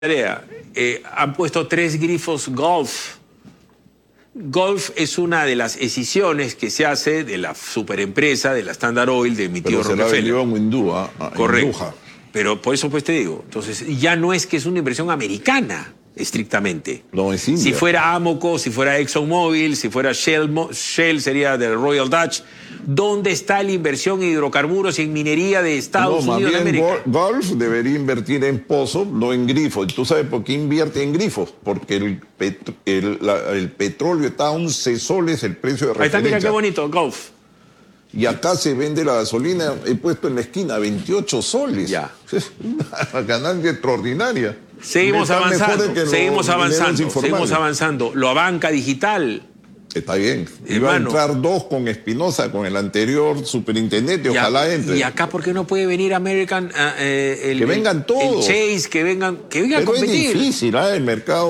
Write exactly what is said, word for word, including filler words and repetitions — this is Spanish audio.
Tarea, eh, han puesto tres grifos Gulf. Gulf es una de las escisiones que se hace de la superempresa, de la Standard Oil, de mi tío Pero se la Rockefeller. vendió a Windúa, a Correcto. Induja. Pero por eso pues te digo, entonces ya no es que es una inversión americana, estrictamente. No, es India. Si fuera Amoco, si fuera ExxonMobil, si fuera Shell, Shell sería del Royal Dutch. ¿Dónde está la inversión en hidrocarburos y en minería de Estados no, Unidos de más bien América? Gulf debería invertir en pozos, no en grifos. ¿Tú sabes por qué invierte en grifos? Porque el, pet, el, la, el petróleo está a once soles el precio de Ahí está, referencia. mira qué bonito, Gulf. Y acá se vende la gasolina, he puesto en la esquina, veintiocho soles. Ya. Es una ganancia extraordinaria. Seguimos Está mejor avanzando, que seguimos los avanzando, mineros informales. seguimos avanzando. La banca digital. Está bien. Iba Hermano. a entrar dos con Espinosa, con el anterior superintendente, Y a- ojalá entre. Y acá, ¿por qué no puede venir American? eh, el, Que vengan el- todos. El Chase, que vengan, que vengan a Pero es competir. difícil, ¿ah? El mercado